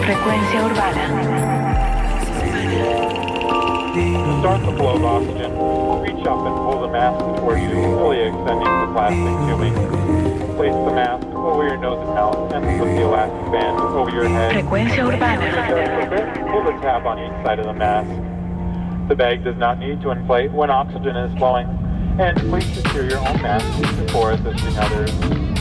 Frecuencia urbana. To start the flow of oxygen, reach up and pull the mask towards you, fully extending the plastic tubing. Place the mask over your nose and mouth and slip the elastic band over your head. Frecuencia urbana. Pull the tab on each side of the mask. The bag does not need to inflate when oxygen is flowing, and please secure your own mask before assisting others.